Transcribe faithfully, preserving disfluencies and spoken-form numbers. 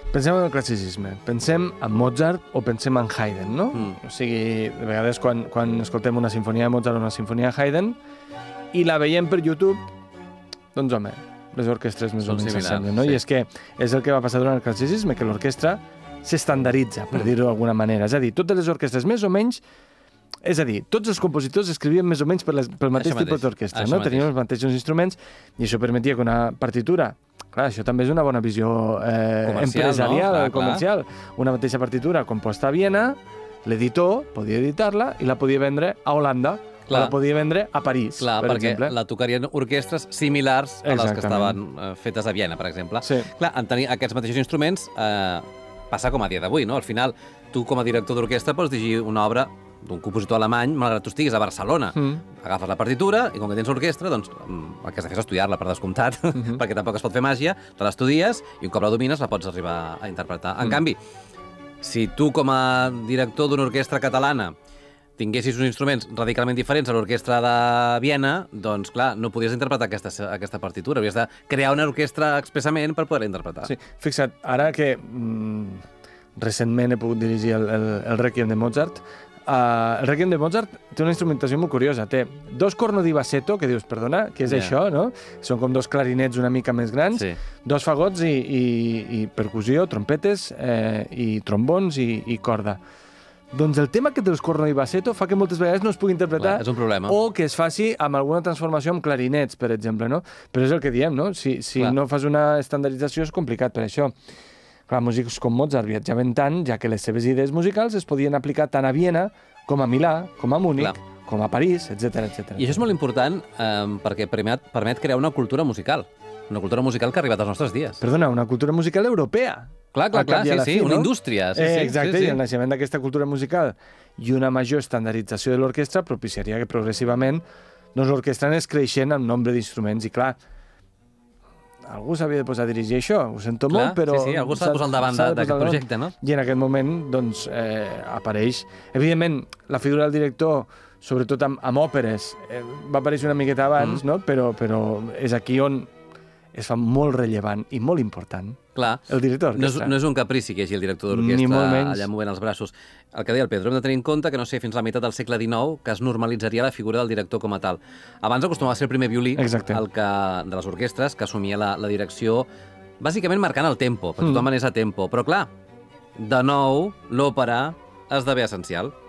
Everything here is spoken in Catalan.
Pensem en el classicisme, pensem en Mozart o pensem en Haydn, no? Mm. O sigui, de vegades quan, quan escoltem una sinfonia de Mozart o una sinfonia de Haydn i la veiem per YouTube, doncs home, les orquestres més o menys s'assemblen, no? Sí. I és que és el que va passar durant el classicisme, que l'orquestra s'estandaritza, per mm. dir-ho d'alguna manera. És a dir, totes les orquestres més o menys... És a dir, tots els compositors escrivien més o menys per les, pel mateix tipus d'orquestra, no? Tenien els mateixos instruments i això permetia que una partitura... Clar, això també és una bona visió eh, empresarial, no? Clar, comercial. Clar. Una mateixa partitura composta a Viena, l'editor podia editar-la i la podia vendre a Holanda, clar. O la podia vendre a París, clar, per perquè exemple. La tocarien orquestres similars a les que estaven eh, fetes a Viena, per exemple. Sí. Clar, en tenir aquests mateixos instruments eh, passa com a dia d'avui, no? Al final, tu com a director d'orquestra pots dirigir una obra d'un compositor alemany, malgrat tu estiguis a Barcelona. Mm. Agafes la partitura i com que tens l'orquestra, doncs el que has de fer és estudiar-la, per descomptat, mm -hmm. perquè tampoc es pot fer màgia, te l'estudies i un cop la domines la pots arribar a interpretar. En mm. canvi, si tu com a director d'una orquestra catalana tinguessis uns instruments radicalment diferents a l'orquestra de Viena, doncs, clar, no podies interpretar aquesta, aquesta partitura. Hauries de crear una orquestra expressament per poder interpretar. Sí, fixa't, ara que mm, recentment he pogut dirigir el, el, el Requiem de Mozart, Uh, el Requiem de Mozart té una instrumentació molt curiosa. Té dos corno di bassetto, que dius, perdona, què és yeah. això, no? Són com dos clarinets una mica més grans, sí. dos fagots i, i, i percussió, trompetes, eh, i trombons i, i corda. Doncs el tema aquest dels corno di bassetto fa que moltes vegades no es pugui interpretar. Clar, és un problema. O que es faci amb alguna transformació amb clarinets, per exemple, no? Però és el que diem, no? Si, si no fas una estandardització és complicat per això. Clar, músics com Mozart viatjaven tant, ja que les seves idees musicals es podien aplicar tant a Viena com a Milà, com a Múnich, clar. Com a París, etcètera, etcètera. I això és molt important eh, perquè permet, permet crear una cultura musical. Una cultura musical que ha arribat als nostres dies. Perdona, una cultura musical europea. Clar, clar, clar, sí, sí, fi, una no? indústria. Sí, eh, sí, exacte, sí, sí. I el naixement d'aquesta cultura musical i una major estandardització de l'orquestra propiciaria que progressivament doncs, l'orquestra anés creixent en nombre d'instruments. I clar, algú s'havia de posar a dirigir això, ho sento clar, molt, però... Sí, sí, algú s'ha de posar al davant d'aquest projecte, no? I en aquest moment, doncs, eh, apareix... Evidentment, la figura del director, sobretot amb, amb òperes, eh, va aparèixer una miqueta abans, mm. no? Però, però és aquí on es fa molt rellevant i molt important. Clar, el director d'orquestra. No, no és un caprici que hi hagi el director d'orquestra allà movent els braços. El que deia el Pedro, hem de tenir en compte que no sé, fins a la meitat del segle dinou que es normalitzaria la figura del director com a tal. Abans acostumava a ser el primer violí el que, de les orquestres que assumia la, la direcció, bàsicament marcant el tempo, perquè mm. tothom anés a tempo. Però clar, de nou, l'òpera esdevé essencial.